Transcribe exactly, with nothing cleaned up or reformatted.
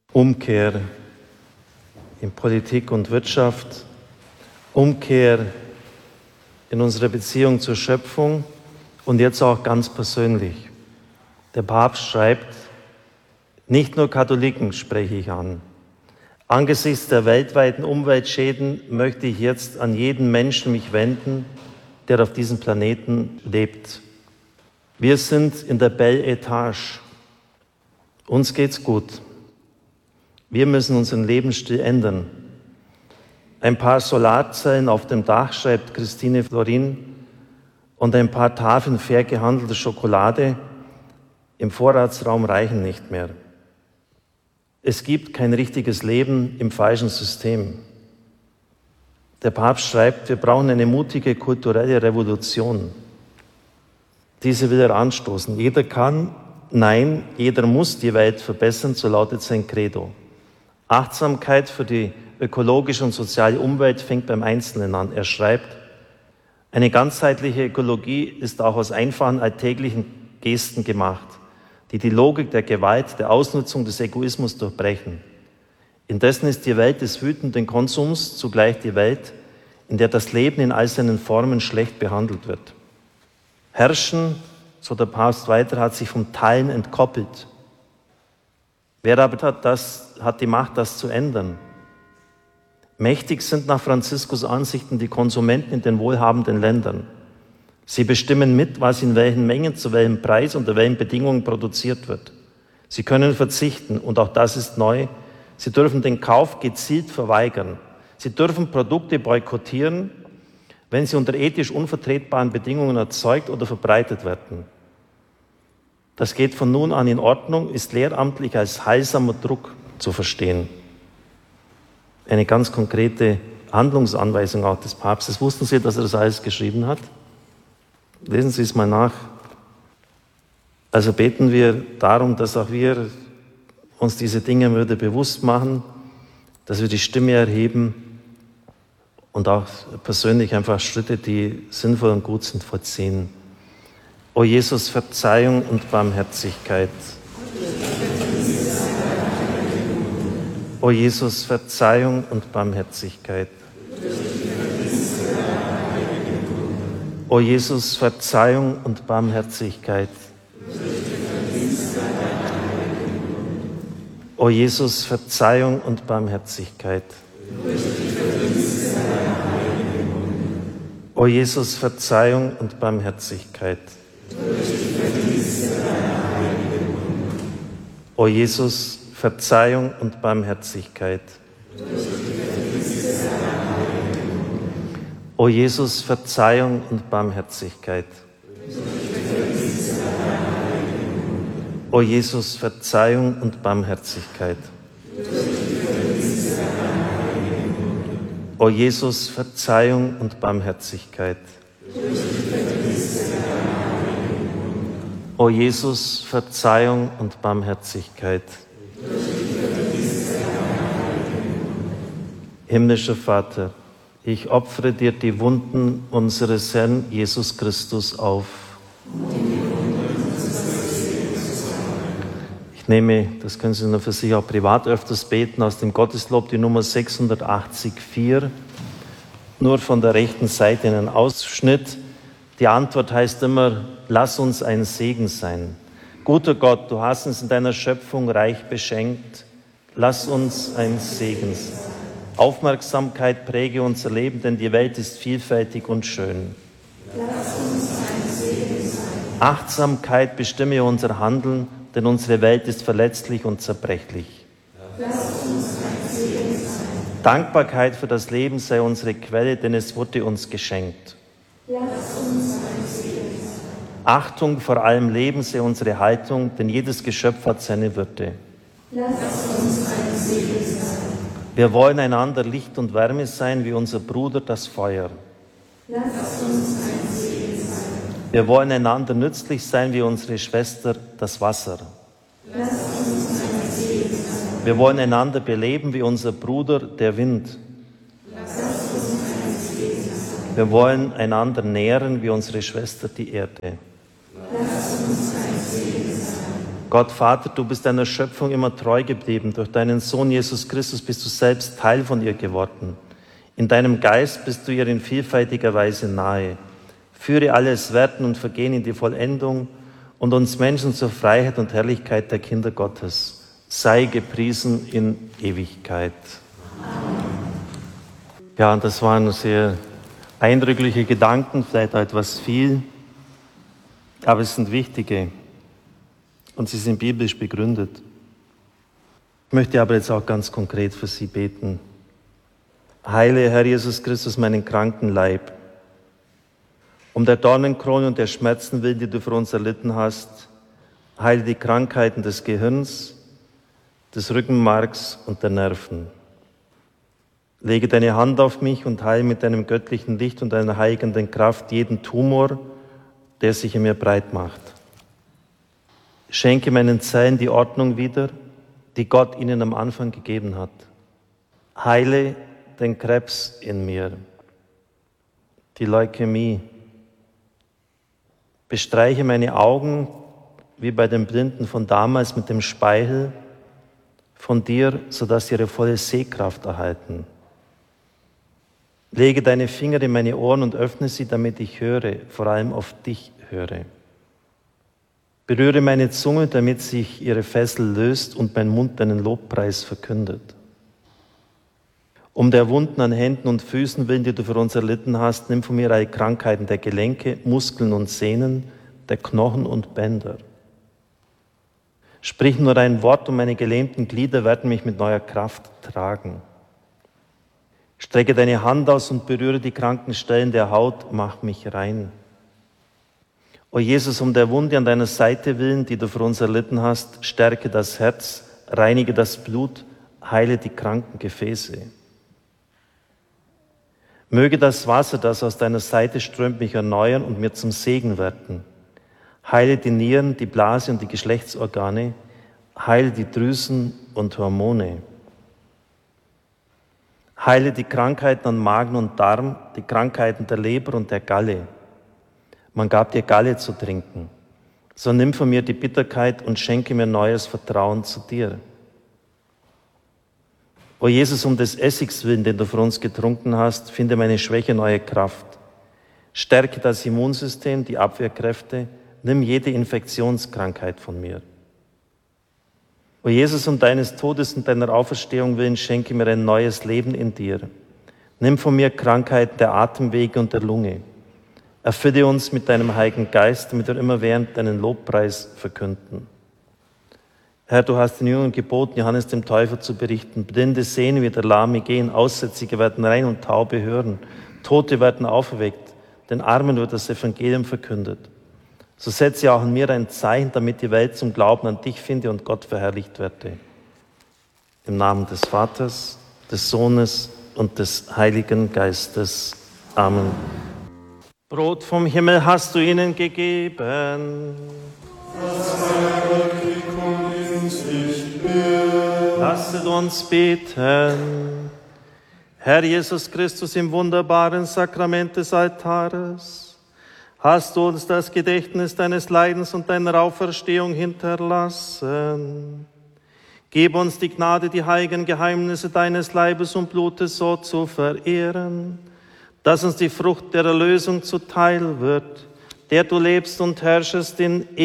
Umkehr in Politik und Wirtschaft, Umkehr in unserer Beziehung zur Schöpfung und jetzt auch ganz persönlich. Der Papst schreibt, nicht nur Katholiken spreche ich an. Angesichts der weltweiten Umweltschäden möchte ich jetzt an jeden Menschen mich wenden, der auf diesem Planeten lebt. Wir sind in der Belle Etage. Uns geht's gut. Wir müssen unseren Lebensstil ändern. Ein paar Solarzellen auf dem Dach, schreibt Christine Florin, und ein paar Tafeln fair gehandelte Schokolade im Vorratsraum reichen nicht mehr. Es gibt kein richtiges Leben im falschen System. Der Papst schreibt, wir brauchen eine mutige kulturelle Revolution. Diese will er anstoßen. Jeder kann, nein, jeder muss die Welt verbessern, so lautet sein Credo. Achtsamkeit für die ökologische und soziale Umwelt fängt beim Einzelnen an. Er schreibt, eine ganzheitliche Ökologie ist auch aus einfachen alltäglichen Gesten gemacht, die die Logik der Gewalt, der Ausnutzung, des Egoismus durchbrechen. Indessen ist die Welt des wütenden Konsums zugleich die Welt, in der das Leben in all seinen Formen schlecht behandelt wird. Herrschen, so der Papst weiter, hat sich vom Teilen entkoppelt. Wer aber hat, das, hat die Macht, das zu ändern? Mächtig sind nach Franziskus Ansichten die Konsumenten in den wohlhabenden Ländern. Sie bestimmen mit, was in welchen Mengen, zu welchem Preis, unter welchen Bedingungen produziert wird. Sie können verzichten, und auch das ist neu. Sie dürfen den Kauf gezielt verweigern. Sie dürfen Produkte boykottieren, wenn sie unter ethisch unvertretbaren Bedingungen erzeugt oder verbreitet werden. Das geht von nun an in Ordnung, ist lehramtlich als heilsamer Druck zu verstehen. Eine ganz konkrete Handlungsanweisung auch des Papstes. Wussten Sie, dass er das alles geschrieben hat? Lesen Sie es mal nach. Also beten wir darum, dass auch wir uns diese Dinge würde bewusst machen, dass wir die Stimme erheben und auch persönlich einfach Schritte, die sinnvoll und gut sind, vollziehen. O Jesus, Verzeihung und Barmherzigkeit. O Jesus, Verzeihung und Barmherzigkeit. O Jesus, Verzeihung und Barmherzigkeit. O Jesus, Verzeihung und Barmherzigkeit. O Jesus, Verzeihung und Barmherzigkeit. O Jesus, Verzeihung und Barmherzigkeit. O Jesus, Verzeihung und Barmherzigkeit. O Jesus, Verzeihung und Barmherzigkeit. O Jesus, Verzeihung und Barmherzigkeit. O Jesus, Verzeihung und Barmherzigkeit. Himmlischer Vater, ich opfere dir die Wunden unseres Herrn Jesus Christus auf. Ich nehme, das können Sie nur für sich auch privat öfters beten, aus dem Gotteslob die Nummer sechshundertachtzig, nur von der rechten Seite einen Ausschnitt. Die Antwort heißt immer, lass uns ein Segen sein. Guter Gott, du hast uns in deiner Schöpfung reich beschenkt. Lass uns ein Segen sein. Aufmerksamkeit präge unser Leben, denn die Welt ist vielfältig und schön. Lass uns ein Segen sein. Achtsamkeit bestimme unser Handeln, denn unsere Welt ist verletzlich und zerbrechlich. Lass uns ein Segen sein. Dankbarkeit für das Leben sei unsere Quelle, denn es wurde uns geschenkt. Lass uns ein Segen sein. Achtung vor allem Leben sei unsere Haltung, denn jedes Geschöpf hat seine Würde. Lass uns ein Segen sein. Wir wollen einander Licht und Wärme sein, wie unser Bruder das Feuer. Lass uns ein Segen sein. Wir wollen einander nützlich sein, wie unsere Schwester das Wasser. Lass uns ein Segen sein. Wir wollen einander beleben, wie unser Bruder der Wind. Lass uns ein Segen sein. Wir wollen einander nähren, wie unsere Schwester die Erde. Lass uns ein Segen sein. Gott Vater, du bist deiner Schöpfung immer treu geblieben. Durch deinen Sohn Jesus Christus bist du selbst Teil von ihr geworden. In deinem Geist bist du ihr in vielfältiger Weise nahe. Führe alles Werden und Vergehen in die Vollendung und uns Menschen zur Freiheit und Herrlichkeit der Kinder Gottes. Sei gepriesen in Ewigkeit. Ja, und das waren sehr eindrückliche Gedanken, vielleicht auch etwas viel, aber es sind wichtige und sie sind biblisch begründet. Ich möchte aber jetzt auch ganz konkret für Sie beten. Heile, Herr Jesus Christus, meinen kranken Leib. Um der Dornenkrone und der Schmerzen willen, die du für uns erlitten hast, heile die Krankheiten des Gehirns, des Rückenmarks und der Nerven. Lege deine Hand auf mich und heile mit deinem göttlichen Licht und deiner heilenden Kraft jeden Tumor, der sich in mir breit macht. Schenke meinen Zellen die Ordnung wieder, die Gott ihnen am Anfang gegeben hat. Heile den Krebs in mir, die Leukämie. Bestreiche meine Augen, wie bei den Blinden von damals, mit dem Speichel von dir, sodass sie ihre volle Sehkraft erhalten. Lege deine Finger in meine Ohren und öffne sie, damit ich höre, vor allem auf dich höre. Berühre meine Zunge, damit sich ihre Fessel löst und mein Mund deinen Lobpreis verkündet. Um der Wunden an Händen und Füßen willen, die du für uns erlitten hast, nimm von mir alle Krankheiten der Gelenke, Muskeln und Sehnen, der Knochen und Bänder. Sprich nur ein Wort und meine gelähmten Glieder werden mich mit neuer Kraft tragen. Strecke deine Hand aus und berühre die kranken Stellen der Haut, mach mich rein. O Jesus, um der Wunde an deiner Seite willen, die du für uns erlitten hast, stärke das Herz, reinige das Blut, heile die kranken Gefäße. Möge das Wasser, das aus deiner Seite strömt, mich erneuern und mir zum Segen werden. Heile die Nieren, die Blase und die Geschlechtsorgane, heile die Drüsen und Hormone. Heile die Krankheiten an Magen und Darm, die Krankheiten der Leber und der Galle. Man gab dir Galle zu trinken. So nimm von mir die Bitterkeit und schenke mir neues Vertrauen zu dir. O Jesus, um des Essigs willen, den du für uns getrunken hast, finde meine Schwäche neue Kraft. Stärke das Immunsystem, die Abwehrkräfte, nimm jede Infektionskrankheit von mir. O Jesus, um deines Todes und deiner Auferstehung willen, schenke mir ein neues Leben in dir. Nimm von mir Krankheiten der Atemwege und der Lunge. Erfülle uns mit deinem Heiligen Geist, damit wir immerwährend deinen Lobpreis verkünden. Herr, du hast den Jüngern geboten, Johannes dem Täufer zu berichten. Blinde sehen wieder, Lahme gehen, Aussätzige werden rein und Taube hören. Tote werden auferweckt, den Armen wird das Evangelium verkündet. So setze auch an mir ein Zeichen, damit die Welt zum Glauben an dich finde und Gott verherrlicht werde. Im Namen des Vaters, des Sohnes und des Heiligen Geistes. Amen. Brot vom Himmel hast du ihnen gegeben. Lasset uns beten. Herr Jesus Christus, im wunderbaren Sakrament des Altares, hast du uns das Gedächtnis deines Leidens und deiner Auferstehung hinterlassen. Gib uns die Gnade, die heiligen Geheimnisse deines Leibes und Blutes so zu verehren, dass uns die Frucht der Erlösung zuteil wird, der du lebst und herrschest in